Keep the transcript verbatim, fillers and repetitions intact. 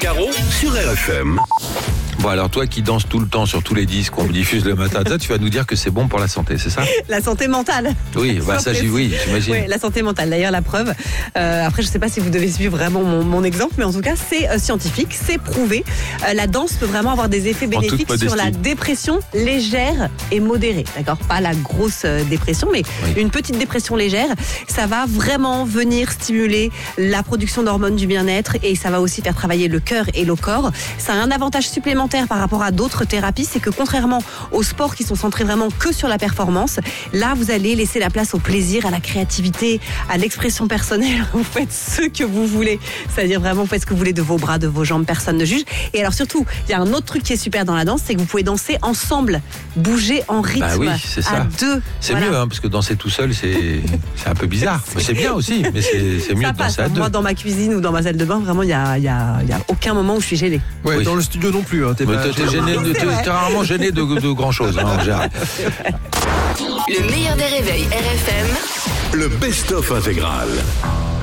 Caro sur R F M. Bon, alors toi qui danses tout le temps sur tous les disques qu'on diffuse le matin, toi, tu vas nous dire que c'est bon pour la santé, c'est ça? La santé mentale. Oui, bah ça, j'y, oui, j'imagine. Oui, la santé mentale. D'ailleurs, la preuve. Euh, après, je ne sais pas si vous devez suivre vraiment mon, mon exemple, mais en tout cas, c'est euh, scientifique, c'est prouvé. Euh, la danse peut vraiment avoir des effets bénéfiques sur la dépression légère et modérée. D'accord? Pas la grosse euh, dépression, mais oui. Une petite dépression légère. Ça va vraiment venir stimuler la production d'hormones du bien-être et ça va aussi faire travailler le cœur et le corps. Ça a un avantage supplémentaire par rapport à d'autres thérapies, c'est que contrairement aux sports qui sont centrés vraiment que sur la performance, là vous allez laisser la place au plaisir, à la créativité, à l'expression personnelle. Vous faites ce que vous voulez, c'est-à-dire vraiment vous faites ce que vous voulez de vos bras, de vos jambes, personne ne juge. Et alors surtout, il y a un autre truc qui est super dans la danse, c'est que vous pouvez danser ensemble, bouger en rythme, bah oui, c'est ça. à deux. C'est voilà. mieux, hein, parce que danser tout seul, c'est, c'est un peu bizarre. C'est, c'est bien aussi, mais c'est, c'est mieux ça de passe, danser à deux. Moi, dans ma cuisine ou dans ma salle de bain, vraiment, il n'y a, y a, y a aucun moment où je suis gênée. Ouais, oui. Dans le studio non plus. Hein, t'es, mais pas, t'es, t'es, gêné, t'es, t'es rarement gêné de, de grand chose. Hein, en général. Le meilleur des réveils R F M. Le best-of intégral.